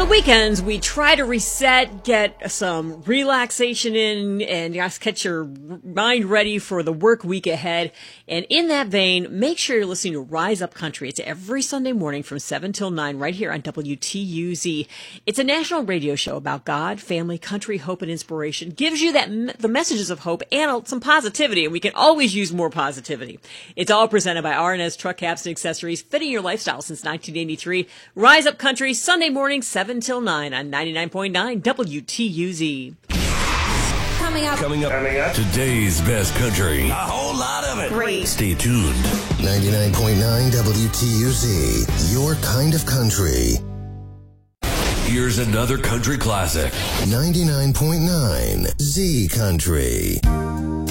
the weekends, we try to reset, get some relaxation in, and just get your mind ready for the work week ahead. And in that vein, make sure you're listening to Rise Up Country. It's every Sunday morning from 7 till 9 right here on WTUZ. It's a national radio show about God, family, country, hope, and inspiration. Gives you the messages of hope and some positivity, and we can always use more positivity. It's all presented by R&S Truck Caps and Accessories, fitting your lifestyle since 1983. Rise Up Country, Sunday morning, 7 till 9 on 99.9 WTUZ. Coming up, today's best country. A whole lot of it. Great. Stay tuned. 99.9 WTUZ, your kind of country. Here's another country classic. 99.9 Z Country.